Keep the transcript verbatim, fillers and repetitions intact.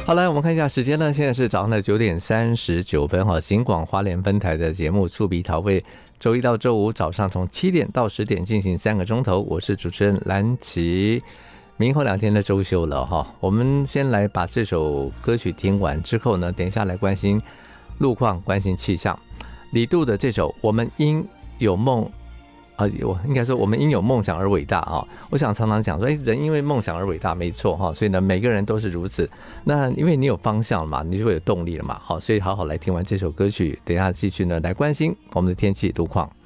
好了，我们看一下时间呢，现在是早上的九点三十九分哈。警广花莲分台的节目触鼻桃味，周一到周五早上从七点到十点进行三个钟头，我是主持人蓝琪。明后两天的周休了哈，我们先来把这首歌曲听完之后呢，等一下来关心路况，关心气象。李杜的这首《我们因有梦》。啊，我应该说我们因有梦想而伟大啊！我想常常讲说，哎，人因为梦想而伟大，没错哈。所以呢，每个人都是如此。那因为你有方向嘛，你就会有动力了嘛。好，所以好好来听完这首歌曲，等一下继续呢来关心我们的天气路况。